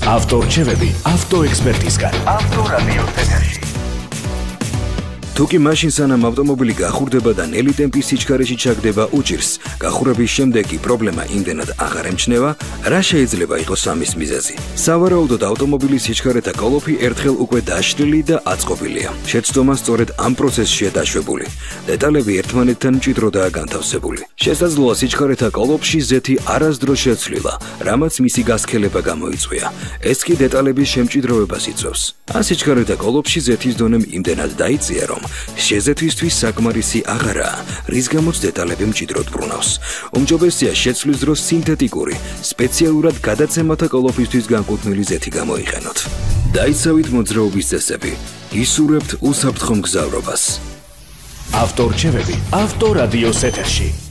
ავტორჩევები ავტოექსპერტისგან. ავტორადიოს ეთერში. თუკი მაშინ სანამ ავტომობილი გახურდება და ნელი ტემპის სიჩქარეში ჩაგდება უჭირს, გახურების შემდეგ კი პრობლემა იმდენად აღარ ემჩნევა, რა შეიძლება იყოს ამის მიზეზი? სავარაუდოდ ავტომობილის სიჩქარეთა კოლოფი ერთხელ უკვე დაშლილი და აწყობილია. შეცდომა სწორედ ამ პროცესშია დაშვებული. დეტალები ერთმანეთთან მჭიდროდაა განთავსებული. შესაძლოა სიჩქარეთა კოლოფში ზეთი არასდროს შეცვლილა, რამაც მისი გასქელება გამოიწვია. ეს კი დეტალების შემჭიდროვებას იწვევს. ან სიჩქარეთა კოლოფში ზეთის დონემ იმდენად დაიწია, რომ შეზეთვისთვის საკმარისი აღარაა, რის გამოც დეტალები მჭიდროდ ბრუნავს. უმჯობესია შეცვლის დროს სინთეტიკური, სპეციალურად გადაცემათა კოლოფისთვის განკუთვნილი ზეთი გამოიყენოთ. დაიცავით მოძრაობის წესები, ისურვებთ უსაფრთხო მგზავრობას. ავტორჩევები ავტორადიოს ეთერში.